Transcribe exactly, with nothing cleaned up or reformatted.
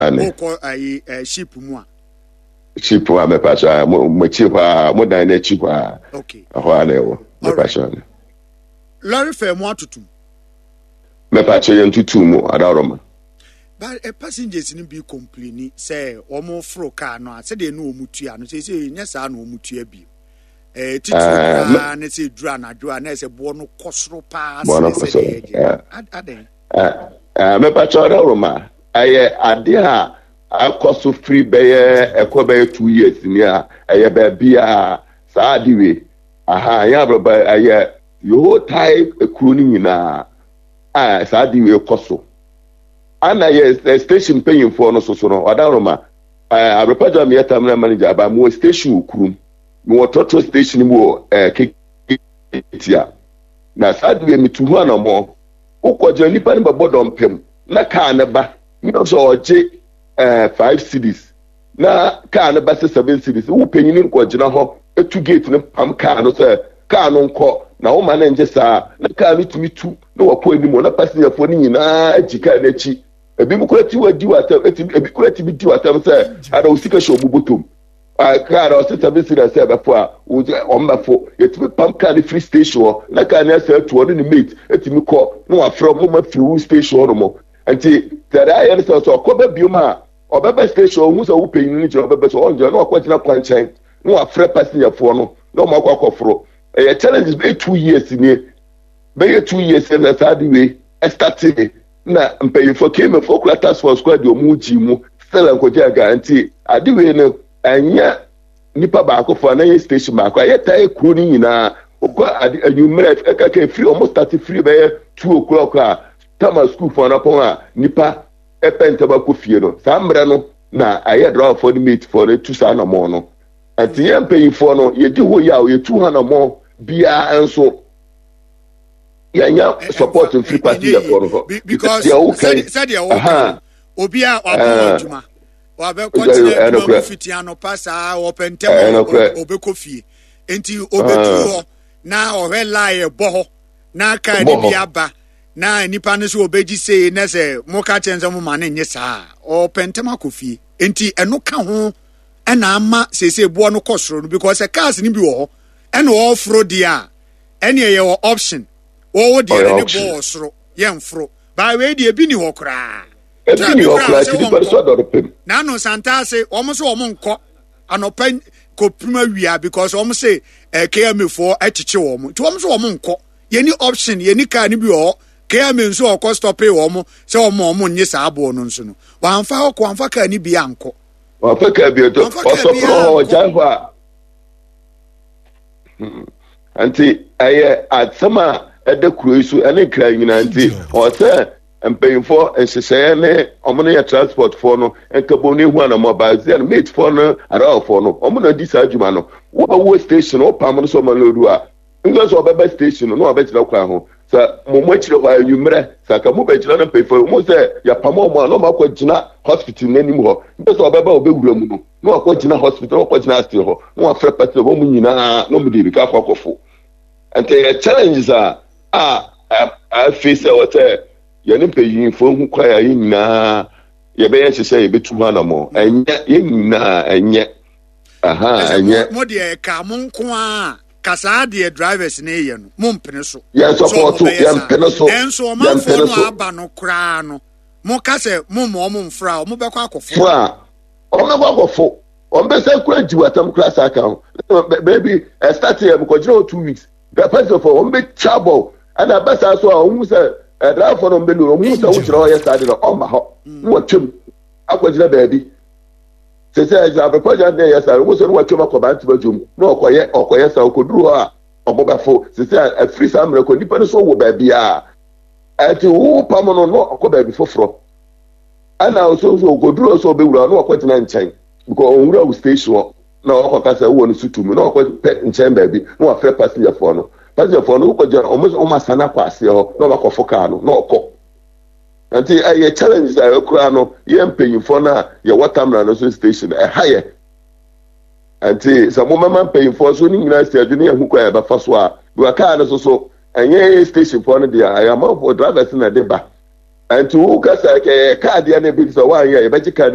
ane ko ai ship mu a ship wa me pasha mo chi kwa mo dan na chi kwa okay ho ana wo me pasha lorry fare mu atutum me pasha yen tutu mu adaroma but a passengers ni be complain say omo fro car no say de no omutua no say say nya sa no omutua bi eh titu na na say dura na dura na say bo no kosoro pa say aden eh me pasha adaroma aye ade a akoso free beye ekobe two years ni a eye ba bia saa diwe aha ya baba aye yo type ekuru ni nyina ah saa diwe koso ana ye station paying for no so so no adaroma eh abrapaja me yata manager ba mo station okuru mo toto station mo eh ketia na saa diwe mituhu ana mo ukoje nipa ni babodom pem na ka na ba mi no so oje Uh, five cities na car na base seven cities wo penyini nko gina ho etu gate ne pam car no say car no nko na wo ma na nje saa na car no tumi tu na wapo animo na passenger fo ni nyina agika na chi ebi mu kura ti wadi watam ebi kura ti bi di watam say ada usika sho bubutom a car o seven cities say ba fo a wo omba fo etumi pam car ni free station na car na say to ni mate etumi ko na wa from mo ma free station no mo anti tada ya so so ko ba bioma obebe station hu so wo peyin ni jiro obebe so onje na akwatina kwanchan na afre passenger fo no na mo akwa akofro e challenges be two years ni be two years na sadi we starting na mpey fo came for task force squad o mu ji mu sala ko je guarantee adi we no anya nipa ba akofo na ye station ba akwa ye tai kru ni nyina okwa adi anumere ka ka free almost start free be two o'clock a tama school for na pon a nipa epenta ba ko fie no sambre no na aye draw for the mate for the two sana mo no ati ye pay for no ye di ho ya ye two hundred mo bia enso ya nya support and free party ya for no because said ya wo obi a wa juma wa be continue to fit ya no passa open tem obe ko fie enti obe tu ho na o he lie bo ho na ka ni bia ba na nipa ne so obeji say na se mo ka chenza mo ma na nye saa o pentema kofie enti eno ka ho ena ama sese bo no kosoro no because e cars ni bi wo ho ena o fro dia ene ye wo option wo wo dia ne bo osoro ye mfro ba we dia bi ni ho kra e bi ni ho kra ti bi so do pem na no santa se o mo so o mo nko anopa ko prima wia because o mo say e K M fo echiche wo mo ti o mo so o mo nko ye ni option ye ni car ni bi wo Kaya me nso okọ stop e wo mo se o mo mo nye sa abo no nso no wa mfa okọ amfa ka ni bia nko wa fa ka bia to o so pro o janfa anti aye atsama ede kuro isu ene kra nyina anti o se empayfo ensese ne o mo ne transport for no enkabo ne hu ana mobile zen mate for no ara for no o mo na di sa adwuma no wo wo station o pam no so ma lodu a ngo so bebe station no obechira kwa ho sa mo mo chiro wa yumre sa ka mo be chiro na pefo mo se ya pamo mo no ma kwa gina hospital nanim ho nso so obeba obewura mu no no kwa gina hospital kwa gina still ho no afre pete bo mu nyina no mo di ka kwa kofo ante challenges a a a face what ya ni peyin fo hu kwa ya nyina ye be yehye ye betu ha na mo enye ye nyina enye aha enye mo de ka mo nko a kasa de drivers na ye no mo mpene so ya support ya mpene so enso ma fo no aba no kra no mo kase mo mo mo mfra mo be kwa akofo fra o me kwa akofo o be se kura jiwatam class account baby I start here because you two weeks the first of all o be trouble and abasa so a o say drive for no be no o mu say wo kira o ye start no o ma ho mo twem akwajira baby se se za be projet dey yes sir wo so no twem akoba ntibajum no okoye okoye sa okoduru ha obobafo se se a free samre ko nipa no so wo baby a ati wo pamono no okoba baby foforo ana so so okoduru so be wura no okotina nchen because onwura wo station na okokasa wo no sutum no okopɛ nchen baby no afre passenger for no passenger for no ko je o ma sana kwase ho no ba kofo car no no okɔ anti aye challenges are kura no ye mpanyimfo na ye watermelon no so station e haye anti sa mo mama mpanyimfo so ni nyina stage ni ehun kwa e ba fa so a we car no so so enye station for no dia I am for drivers na de ba anti wo ka sa ke car dia na bi so wa ye e ba ji car